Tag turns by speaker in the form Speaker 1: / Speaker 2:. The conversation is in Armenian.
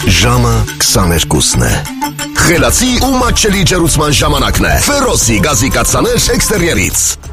Speaker 1: Ժամը 22-ն է։ Խելացի ու մատչելի ջերուցման ժամանակն է։ Ֆերոսի գազի կաթսաներ էքստերիերից։